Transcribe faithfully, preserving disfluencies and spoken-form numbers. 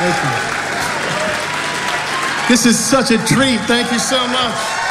Thank you. This is such a treat. Thank you so much.